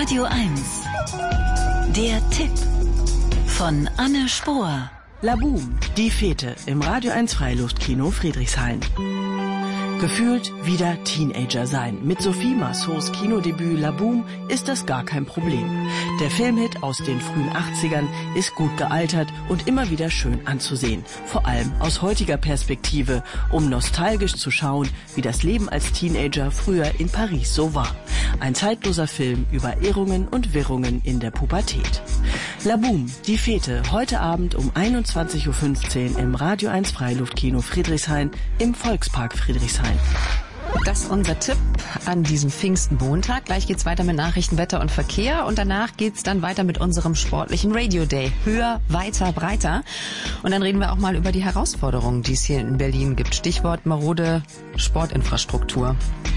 Radio 1. Der Tipp von Anne Spohr. Laboom, die Fete im Radio 1 Freiluftkino Friedrichshain. Gefühlt wieder Teenager sein. Mit Sophie Marceaus Kinodebüt Laboom ist das gar kein Problem. Der Filmhit aus den frühen 80ern ist gut gealtert und immer wieder schön anzusehen. Vor allem aus heutiger Perspektive, um nostalgisch zu schauen, wie das Leben als Teenager früher in Paris so war. Ein zeitloser Film über Irrungen und Wirrungen in der Pubertät. Laboom, die Fete, heute Abend um 21.15 Uhr im Radio 1 Freiluftkino Friedrichshain im Volkspark Friedrichshain. Das ist unser Tipp an diesem Pfingstenmontag. Gleich geht's weiter mit Nachrichten, Wetter und Verkehr und danach geht's dann weiter mit unserem sportlichen Radio Day. Höher, weiter, breiter. Und dann reden wir auch mal über die Herausforderungen, die es hier in Berlin gibt. Stichwort marode Sportinfrastruktur.